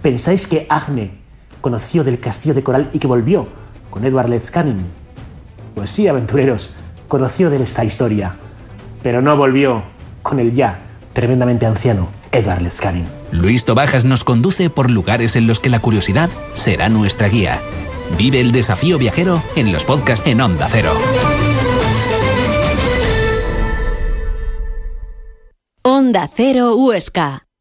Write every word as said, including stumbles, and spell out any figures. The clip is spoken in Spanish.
¿Pensáis que Agne conoció del castillo de coral y que volvió con Edward Lettskannin? Pues sí, aventureros, conoció de esta historia, pero no volvió con el ya tremendamente anciano Edward Lettskannin. Luis Tobajas nos conduce por lugares en los que la curiosidad será nuestra guía. Vive el desafío viajero en los podcasts en Onda Cero. Onda Cero Huesca.